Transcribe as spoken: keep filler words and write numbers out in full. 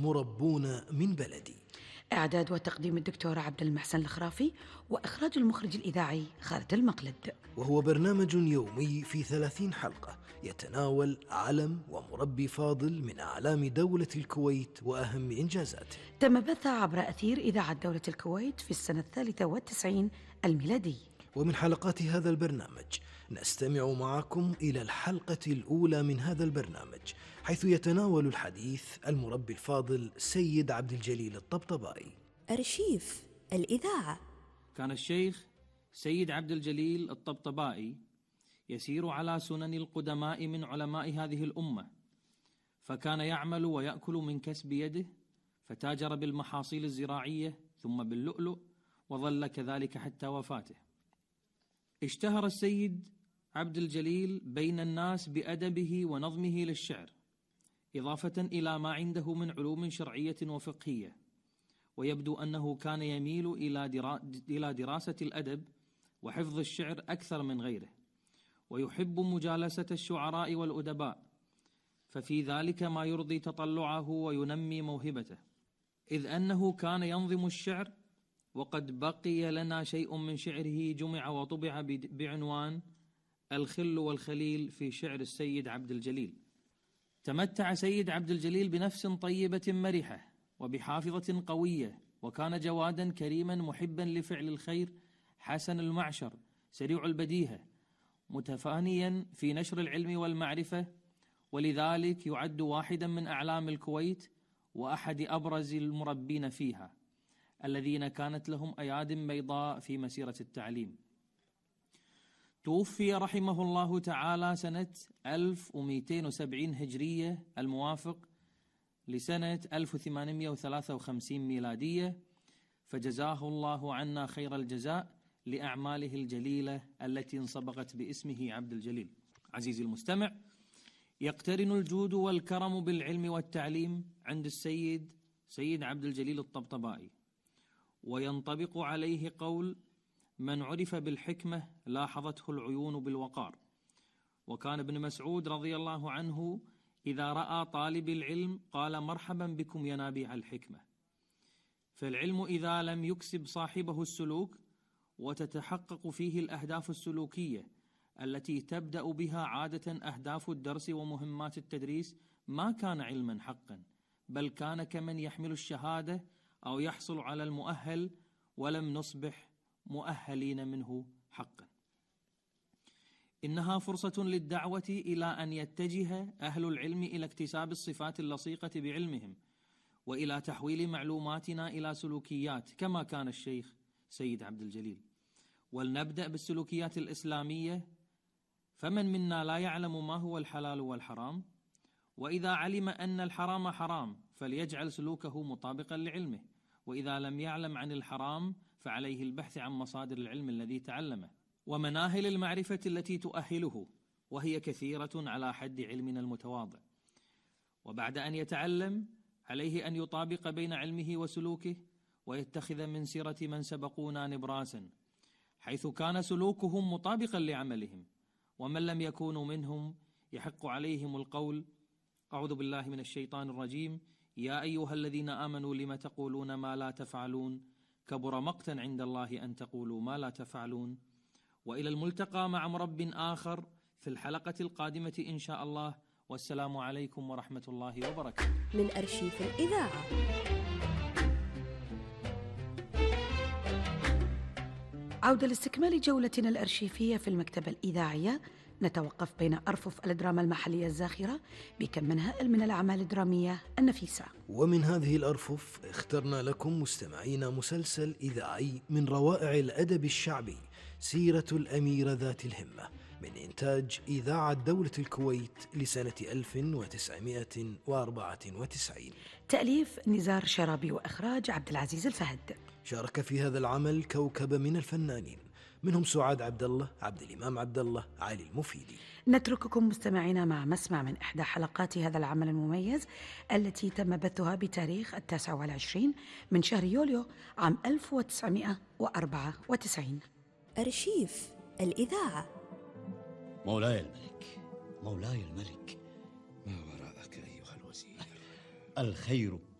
مربون من بلدي. إعداد وتقديم الدكتور عبد المحسن الخرافي، وإخراج المخرج الإذاعي خالد المقلد. وهو برنامج يومي في ثلاثين حلقة يتناول علم ومربي فاضل من أعلام دولة الكويت وأهم إنجازاته. تم بثه عبر أثير إذاعة دولة الكويت في السنة الثالثة والتسعين الميلادي. ومن حلقات هذا البرنامج نستمع معكم إلى الحلقة الأولى من هذا البرنامج، حيث يتناول الحديث المربي الفاضل سيد عبد الجليل الطبطبائي. أرشيف الإذاعة. كان الشيخ سيد عبد الجليل الطبطبائي يسير على سنن القدماء من علماء هذه الأمة، فكان يعمل ويأكل من كسب يده، فتاجر بالمحاصيل الزراعية ثم باللؤلؤ، وظل كذلك حتى وفاته. اشتهر السيد عبد الجليل بين الناس بأدبه ونظمه للشعر، إضافة إلى ما عنده من علوم شرعية وفقهية، ويبدو أنه كان يميل إلى دراسة الأدب وحفظ الشعر أكثر من غيره، ويحب مجالسة الشعراء والأدباء، ففي ذلك ما يرضي تطلعه وينمي موهبته، إذ أنه كان ينظم الشعر، وقد بقي لنا شيء من شعره جمع وطبع بعنوان الخل والخليل في شعر السيد عبد الجليل. تمتع سيد عبد الجليل بنفس طيبة مرحة وبحافظة قوية، وكان جوادا كريما محبا لفعل الخير، حسن المعشر، سريع البديهة، متفانيا في نشر العلم والمعرفة، ولذلك يعد واحدا من أعلام الكويت وأحد أبرز المربين فيها، الذين كانت لهم أياد بيضاء في مسيرة التعليم. توفي رحمه الله تعالى سنة ألف ومئتين وسبعين هجرية، الموافق لسنة ألف وثمانمئة وثلاثة وخمسين ميلادية، فجزاه الله عنا خير الجزاء لأعماله الجليلة التي انصبغت باسمه عبد الجليل. عزيزي المستمع، يقترن الجود والكرم بالعلم والتعليم عند السيد سيد عبد الجليل الطبطبائي، وينطبق عليه قول من عرف بالحكمة لاحظته العيون بالوقار. وكان ابن مسعود رضي الله عنه إذا رأى طالب العلم قال مرحبا بكم ينابيع الحكمة. فالعلم إذا لم يكسب صاحبه السلوك وتتحقق فيه الأهداف السلوكية التي تبدأ بها عادة أهداف الدرس ومهمات التدريس، ما كان علما حقا، بل كان كمن يحمل الشهادة أو يحصل على المؤهل، ولم نصبح مؤهلين منه حقا. إنها فرصة للدعوة إلى أن يتجه أهل العلم إلى اكتساب الصفات اللصيقة بعلمهم، وإلى تحويل معلوماتنا إلى سلوكيات كما كان الشيخ سيد عبد الجليل. ولنبدأ بالسلوكيات الإسلامية، فمن منا لا يعلم ما هو الحلال والحرام؟ وإذا علم أن الحرام حرام فليجعل سلوكه مطابقا لعلمه، وإذا لم يعلم عن الحرام فعليه البحث عن مصادر العلم الذي تعلمه ومناهل المعرفة التي تؤهله، وهي كثيرة على حد علمنا المتواضع. وبعد أن يتعلم عليه أن يطابق بين علمه وسلوكه، ويتخذ من سيرة من سبقونا نبراسا، حيث كان سلوكهم مطابقا لعملهم، ومن لم يكونوا منهم يحق عليهم القول أعوذ بالله من الشيطان الرجيم يا أيها الذين آمنوا لم تقولون ما لا تفعلون كبر مقتا عند الله أن تقولوا ما لا تفعلون. وإلى الملتقى مع مرب آخر في الحلقة القادمة إن شاء الله، والسلام عليكم ورحمة الله وبركاته. من أرشيف الإذاعة. عودة لاستكمال جولتنا الأرشيفية في المكتبة الإذاعية، نتوقف بين أرفف الدراما المحلية الزاخرة بكم من هائل من الأعمال الدرامية النفيسة. ومن هذه الأرفف اخترنا لكم مستمعين مسلسل إذاعي من روائع الأدب الشعبي، سيرة الأميرة ذات الهمة، من إنتاج إذاعة دولة الكويت لسنة ألف وتسعمئة وأربعة وتسعين. تأليف نزار شرابي وإخراج عبد العزيز الفهد. شارك في هذا العمل كوكب من الفنانين، منهم سعاد عبد الله، عبد الإمام عبد الله، علي المفيدي. نترككم مستمعينا مع مسمع من إحدى حلقات هذا العمل المميز التي تم بثها بتاريخ التاسع والعشرين من شهر يوليو عام ألف وتسعمئة وأربعة وتسعين. أرشيف الإذاعة. مولاي الملك، مولاي الملك، ما وراءك أيها الوزير؟ الخير